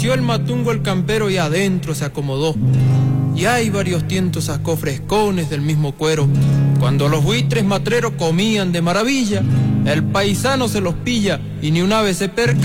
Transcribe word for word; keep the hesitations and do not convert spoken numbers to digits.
Vació el matungo el campero y adentro se acomodó. Y hay varios tientos sacó frescones del mismo cuero. Cuando los buitres matreros comían de maravilla, el paisano se los pilla y ni una vez se perca.